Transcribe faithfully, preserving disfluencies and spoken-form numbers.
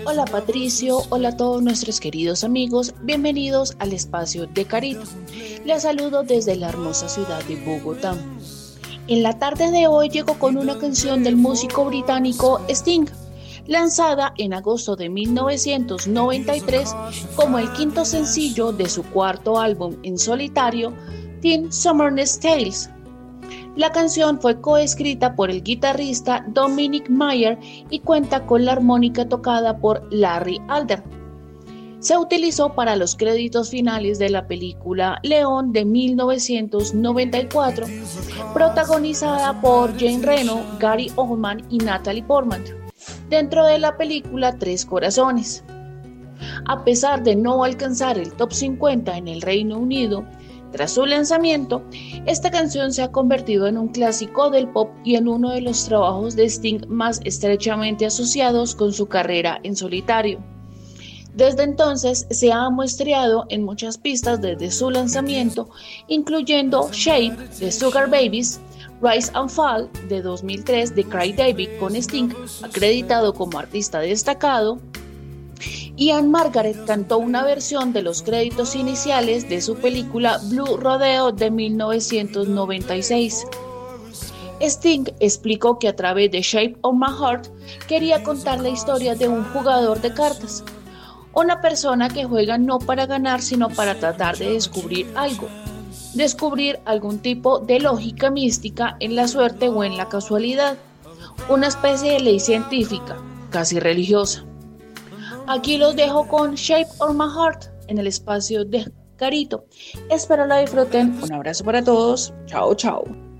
Hola Patricio, hola a todos nuestros queridos amigos, bienvenidos al espacio de Carito. Les saludo desde la hermosa ciudad de Bogotá. En la tarde de hoy llego con una canción del músico británico Sting, lanzada en agosto de mil novecientos noventa y tres como el quinto sencillo de su cuarto álbum en solitario, Teen Summer's Tales. La canción fue coescrita por el guitarrista Dominic Mayer y cuenta con la armónica tocada por Larry Alder. Se utilizó para los créditos finales de la película León de mil novecientos noventa y cuatro, protagonizada por Jane Reno, Gary Oldman y Natalie Portman, dentro de la película Tres Corazones. A pesar de no alcanzar el top cincuenta en el Reino Unido, tras su lanzamiento, esta canción se ha convertido en un clásico del pop y en uno de los trabajos de Sting más estrechamente asociados con su carrera en solitario. Desde entonces se ha muestreado en muchas pistas desde su lanzamiento, incluyendo Shape de Sugar Babies, Rise and Fall de dos mil tres de Cry David con Sting, acreditado como artista destacado. Ian Margaret cantó una versión de los créditos iniciales de su película Blue Rodeo de mil novecientos noventa y seis. Sting explicó que a través de Shape of My Heart quería contar la historia de un jugador de cartas, una persona que juega no para ganar sino para tratar de descubrir algo, descubrir algún tipo de lógica mística en la suerte o en la casualidad, una especie de ley científica, casi religiosa. Aquí los dejo con Shape of My Heart en el espacio de Carito. Espero la disfruten. Un abrazo para todos. Chao, chao.